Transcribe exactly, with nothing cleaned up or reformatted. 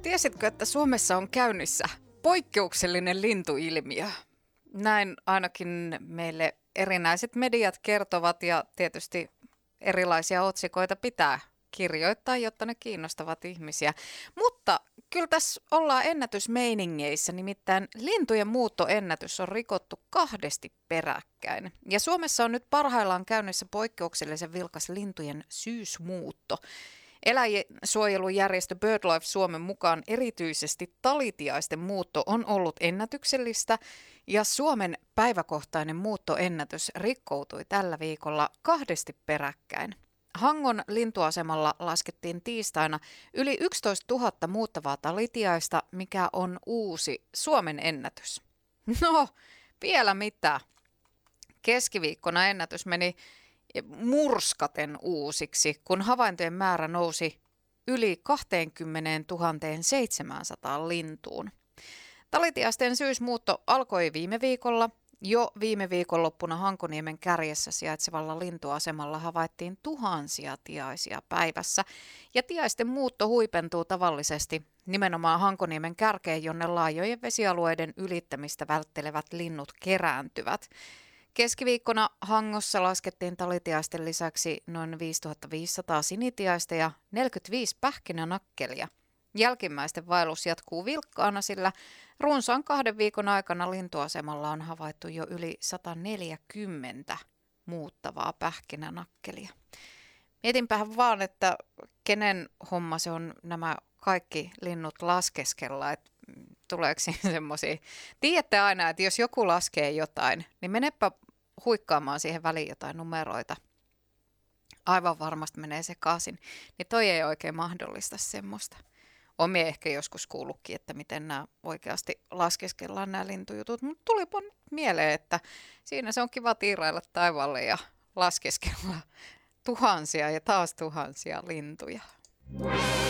Tiesitkö, että Suomessa on käynnissä poikkeuksellinen lintuilmiö? Näin ainakin meille erinäiset mediat kertovat ja tietysti erilaisia otsikoita pitää kirjoittaa, jotta ne kiinnostavat ihmisiä. Mutta kyllä tässä ollaan ennätysmeiningeissä, nimittäin lintujen muuttoennätys on rikottu kahdesti peräkkäin. Ja Suomessa on nyt parhaillaan käynnissä poikkeuksellisen vilkas lintujen syysmuutto. Eläinsuojelujärjestö BirdLife Suomen mukaan erityisesti talitiaisten muutto on ollut ennätyksellistä ja Suomen päiväkohtainen muuttoennätys rikkoutui tällä viikolla kahdesti peräkkäin. Hangon lintuasemalla laskettiin tiistaina yli yksitoistatuhatta muuttavaa talitiaista, mikä on uusi Suomen ennätys. No, vielä mitä? Keskiviikkona ennätys meni murskaten uusiksi, kun havaintojen määrä nousi yli kaksikymmentätuhatta seitsemänsataa lintuun. Talitiaisten syysmuutto alkoi viime viikolla. Jo viime viikonloppuna Hankoniemen kärjessä sijaitsevalla lintuasemalla havaittiin tuhansia tiaisia päivässä. Ja tiaisten muutto huipentuu tavallisesti nimenomaan Hankoniemen kärkeen, jonne laajojen vesialueiden ylittämistä välttelevät linnut kerääntyvät. Keskiviikkona Hangossa laskettiin talitiaisten lisäksi noin viisituhattaviisisataa sinitiaista ja neljäkymmentäviisi pähkinänakkelia. Jälkimmäisten vaellus jatkuu vilkkaana, sillä runsaan kahden viikon aikana lintuasemalla on havaittu jo yli sataneljäkymmentä muuttavaa pähkinänakkelia. Mietinpähän vaan, että kenen homma se on nämä kaikki linnut laskeskella, että tuleeko siinä semmoisia. Tiedätte aina, että jos joku laskee jotain, niin menepä huikkaamaan siihen väliin jotain numeroita. Aivan varmasti menee sekaisin. Niin toi ei oikein mahdollista semmoista. Olen ehkä joskus kuullutkin, että miten nämä oikeasti laskeskellaan nämä lintujutut. Mutta tulipa nyt mieleen, että siinä se on kiva tiirailla taivaalle ja laskeskella tuhansia ja taas tuhansia lintuja.